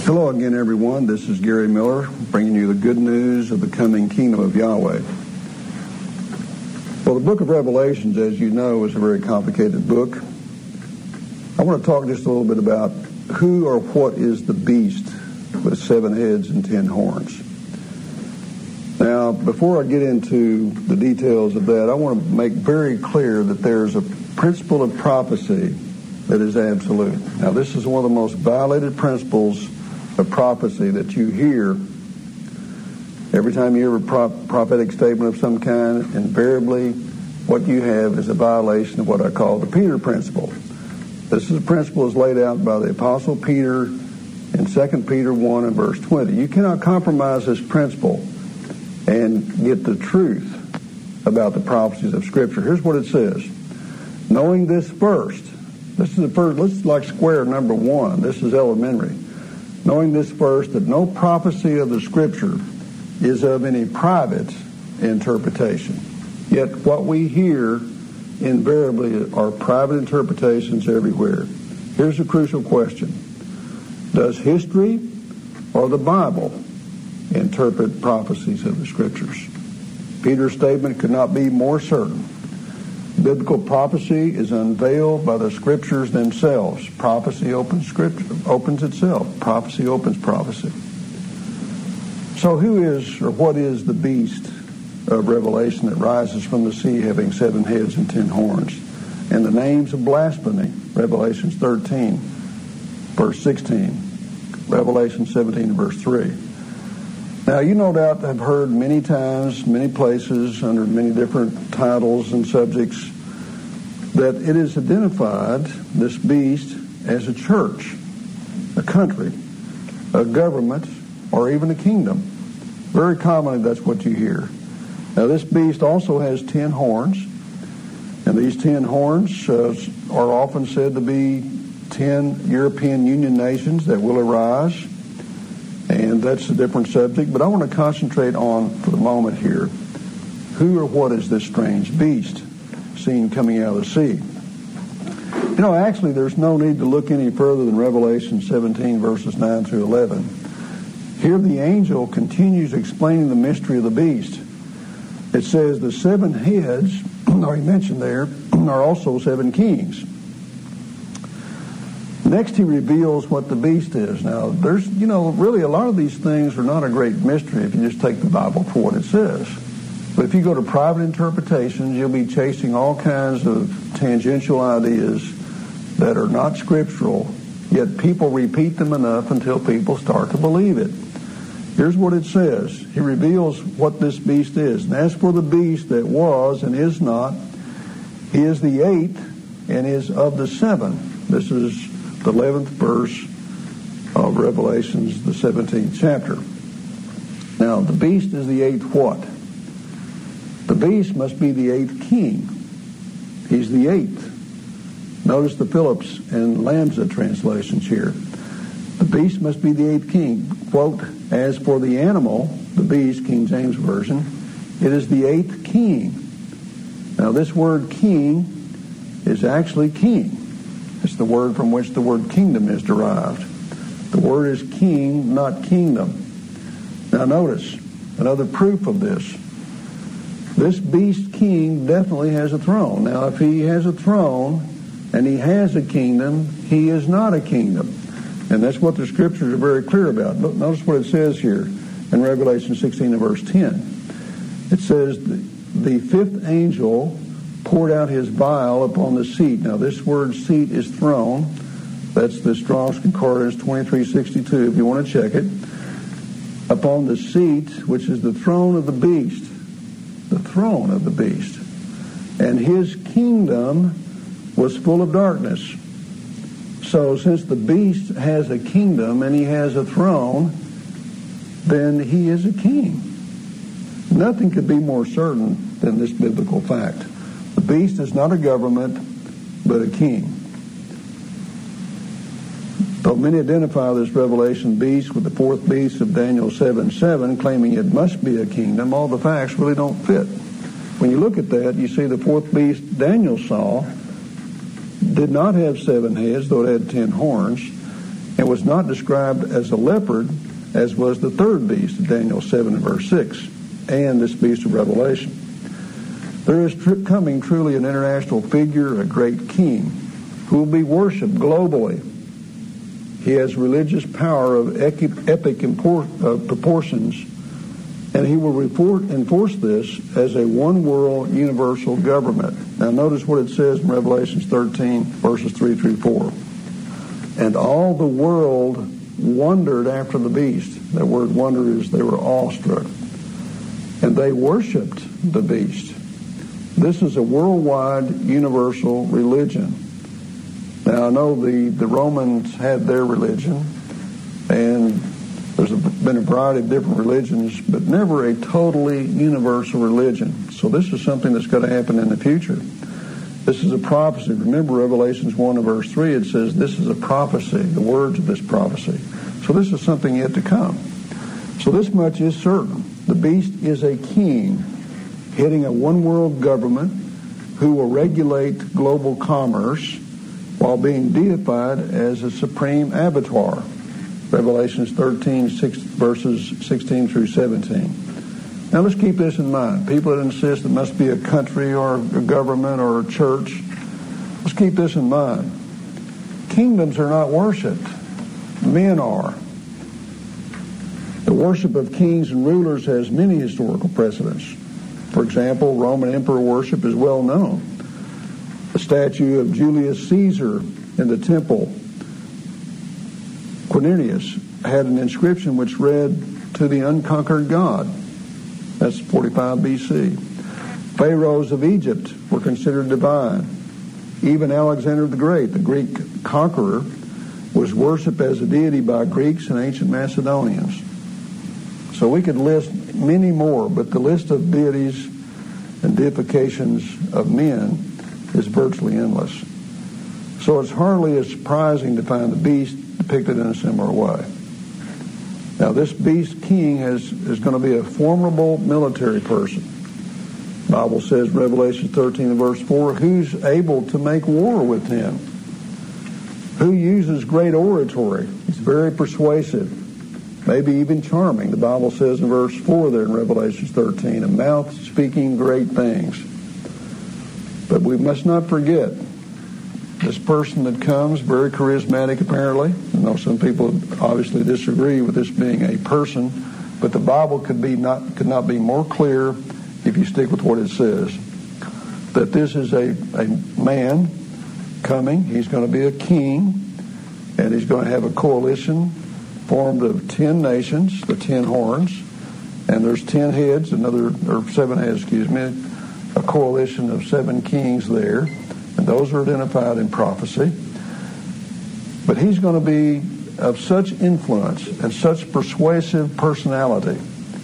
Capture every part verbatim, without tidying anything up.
Hello again, everyone. This is Gary Miller, bringing you the good news of the coming kingdom of Yahweh. Well, the book of Revelations, as you know, is a very complicated book. I want to talk just a little bit about who or what is the beast with seven heads and ten horns. Now, before I get into the details of that, I want to make very clear that there's a principle of prophecy that is absolute. Now, this is one of the most violated principles of prophecy that you hear every time you hear a pro- prophetic statement of some kind. Invariably, what you have is a violation of what I call the Peter principle. This is a principle is laid out by the Apostle Peter in Second Peter one and verse twenty. You cannot compromise this principle and get the truth about the prophecies of Scripture. Here's what it says. Knowing this first, this is the first, this is like square number one. This is elementary. Knowing this first, that no prophecy of the Scripture is of any private interpretation. Yet what we hear invariably are private interpretations everywhere. Here's a crucial question. Does history or the Bible interpret prophecies of the Scriptures? Peter's statement could not be more certain. Biblical prophecy is unveiled by the Scriptures themselves. Prophecy opens scripture, opens itself. Prophecy opens prophecy. So who is or what is the beast of Revelation that rises from the sea having seven heads and ten horns? And the names of blasphemy, Revelation thirteen, verse sixteen. Revelation seventeen, verse three. Now, you no doubt have heard many times, many places, under many different titles and subjects, that it is identified, this beast, as a church, a country, a government, or even a kingdom. Very commonly, that's what you hear. Now, this beast also has ten horns, and these ten horns uh, are often said to be ten European Union nations that will arise. And that's a different subject, but I want to concentrate on, for the moment here, who or what is this strange beast seen coming out of the sea? You know, actually, there's no need to look any further than Revelation seventeen, verses nine through eleven. Here the angel continues explaining the mystery of the beast. It says the seven heads, already mentioned there, are also seven kings. Next, he reveals what the beast is. Now, there's, you know, really a lot of these things are not a great mystery if you just take the Bible for what it says. But if you go to private interpretations, you'll be chasing all kinds of tangential ideas that are not scriptural, yet people repeat them enough until people start to believe it. Here's what it says. He reveals what this beast is. And as for the beast that was and is not, he is the eighth and is of the seven. This is the eleventh verse of Revelations, the seventeenth chapter. Now, the beast is the eighth what? The beast must be the eighth king. He's the eighth. Notice the Phillips and Lanza translations here. The beast must be the eighth king. Quote, as for the animal, the beast, King James Version, it is the eighth king. Now, this word king is actually king. It's the word from which the word kingdom is derived. The word is king, not kingdom. Now notice, another proof of this. This beast king definitely has a throne. Now if he has a throne and he has a kingdom, he is not a kingdom. And that's what the scriptures are very clear about. Notice what it says here in Revelation sixteen and verse ten. It says, the fifth angel poured out his vial upon the seat. Now this word seat is throne. That's the Strong's Concordance twenty-three sixty-two if you want to check it. Upon the seat, which is the throne of the beast. The throne of the beast. And his kingdom was full of darkness. So since the beast has a kingdom and he has a throne, then he is a king. Nothing could be more certain than this biblical fact. The beast is not a government, but a king. Though many identify this Revelation beast with the fourth beast of Daniel seven seven, claiming it must be a kingdom, all the facts really don't fit. When you look at that, you see the fourth beast Daniel saw did not have seven heads, though it had ten horns. and was not described as a leopard, as was the third beast of Daniel seven and verse six, and this beast of Revelation. There is tr- coming truly an international figure, a great king, who will be worshipped globally. He has religious power of epic impor- uh, proportions, and he will report, enforce this as a one-world universal government. Now notice what it says in Revelation thirteen, verses three through four. And all the world wondered after the beast. That word wonder is they were awestruck. And they worshipped the beast. This is a worldwide universal religion. Now I know the, the Romans had their religion, and there's a, been a variety of different religions, but never a totally universal religion. So this is something that's going to happen in the future. This is a prophecy. Remember Revelations one and verse three, it says this is a prophecy, the words of this prophecy. So this is something yet to come. So this much is certain. The beast is a king heading a one-world government who will regulate global commerce while being deified as a supreme abattoir. Revelations thirteen, six, verses sixteen through seventeen. Now let's keep this in mind. People that insist it must be a country or a government or a church, let's keep this in mind. Kingdoms are not worshipped. Men are. The worship of kings and rulers has many historical precedents. For example, Roman emperor worship is well known. The statue of Julius Caesar in the temple, Quirinius, had an inscription which read, "To the unconquered God." That's forty-five B C. Pharaohs of Egypt were considered divine. Even Alexander the Great, the Greek conqueror, was worshipped as a deity by Greeks and ancient Macedonians. So we could list many more, but the list of deities and deifications of men is virtually endless. So it's hardly as surprising to find the beast depicted in a similar way. Now this beast king has, is going to be a formidable military person. The Bible says, Revelation thirteen and verse four, who's able to make war with him? Who uses great oratory? He's very persuasive, maybe even charming. The Bible says in verse four there in Revelation thirteen, a mouth speaking great things. But we must not forget, this person that comes, very charismatic apparently. I know some people obviously disagree with this being a person, but the Bible could be not could not be more clear if you stick with what it says. That this is a, a man coming. He's going to be a king, and he's going to have a coalition formed of ten nations, the ten horns, and there's ten heads, another, or seven heads, excuse me, a coalition of seven kings there, and those are identified in prophecy. But he's going to be of such influence and such persuasive personality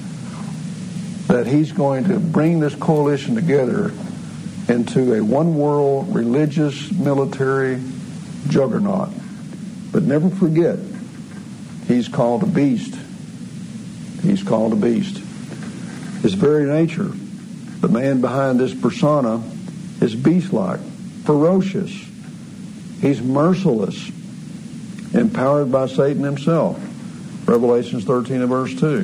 that he's going to bring this coalition together into a one-world religious military juggernaut. But never forget, he's called a beast. He's called a beast. His very nature, the man behind this persona, is beast-like, ferocious. He's merciless, empowered by Satan himself. Revelations thirteen and verse two.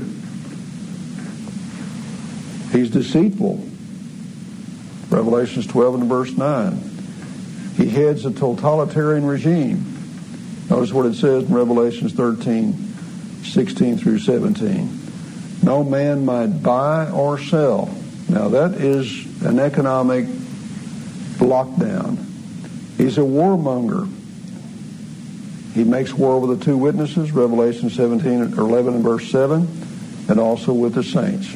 He's deceitful. Revelations twelve and verse nine. He heads a totalitarian regime. Notice what it says in Revelations thirteen, sixteen through seventeen. No man might buy or sell. Now that is an economic lockdown. He's a warmonger. He makes war with the two witnesses, Revelation seventeen or eleven and verse seven, and also with the saints.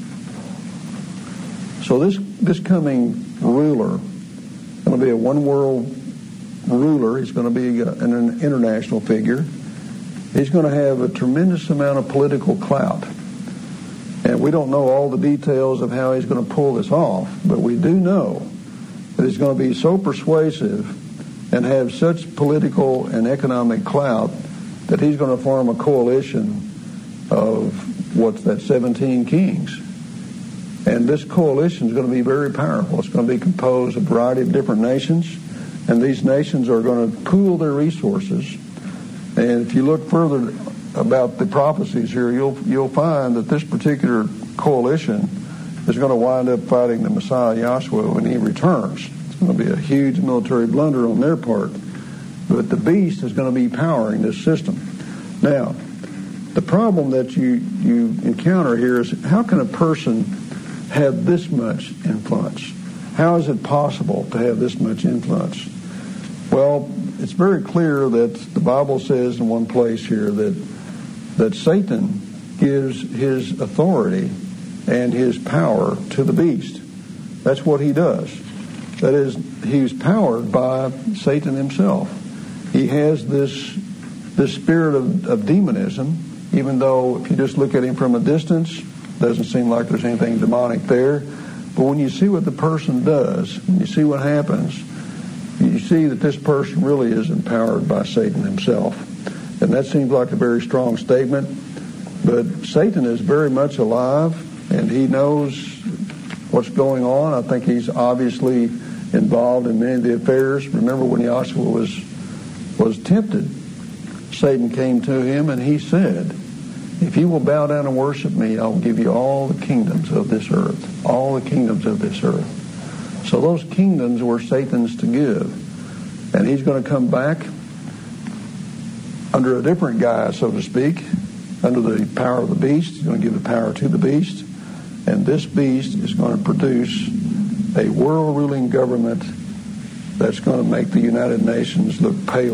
So this this coming ruler is going to be a one-world ruler. He's going to be an, an international figure. He's going to have a tremendous amount of political clout. And we don't know all the details of how he's going to pull this off, but we do know that he's going to be so persuasive and have such political and economic clout that he's going to form a coalition of, what's that, seventeen kings. And this coalition is going to be very powerful. It's going to be composed of a variety of different nations, and these nations are going to pool their resources And if you look further about the prophecies here, you'll you'll find that this particular coalition is going to wind up fighting the Messiah Yahshua when he returns. It's going to be a huge military blunder on their part. But the beast is going to be powering this system. Now, the problem that you, you encounter here is, how can a person have this much influence? How is it possible to have this much influence? Well, it's very clear that the Bible says in one place here that that Satan gives his authority and his power to the beast. That's what he does. That is, he's powered by Satan himself. He has this this spirit of, of demonism, even though if you just look at him from a distance, doesn't seem like there's anything demonic there. But when you see what the person does, when you see what happens, you see that this person really is empowered by Satan himself. And that seems like a very strong statement. But Satan is very much alive, and he knows what's going on. I think he's obviously involved in many of the affairs. Remember when Yahshua was was tempted, Satan came to him and he said, if you will bow down and worship me, I'll give you all the kingdoms of this earth. All the kingdoms of this earth. So those kingdoms were Satan's to give. And he's going to come back under a different guise, so to speak, under the power of the beast. He's going to give the power to the beast. And this beast is going to produce a world-ruling government that's going to make the United Nations look pale